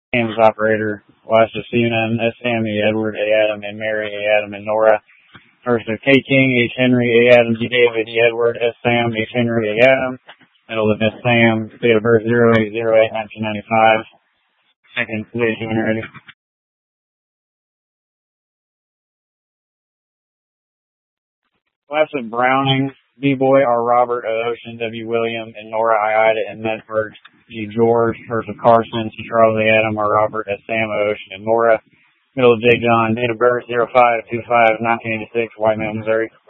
Kansas operator, Elisha Sunan, S. Sammy, Edward A. Adam, and Mary A. Adam, and Nora. First of K. King, H. Henry, A. Adam, G. David, E. Edward, S. Sam, H. Henry, A. Adam. Middle of Miss Sam, date of birth 08/08/1995. Second position when you're ready. Class of Browning, B-Boy, R. Robert, O. Ocean, W. William, and Nora I. Ida, and Medford, G. George. First of Carson, C. Charles A. Adam, R. Robert, S. Sam, O. Ocean, and Nora. Middle of J. John, date of birth 05/25/1986, White Mountain, Missouri.